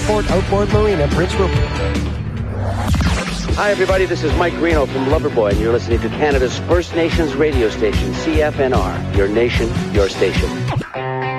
Watersport Outboard Marina, Prince Rupert. Hi, everybody. This is Mike Greeno from Loverboy, and you're listening to Canada's First Nations radio station, CFNR. Your nation, your station.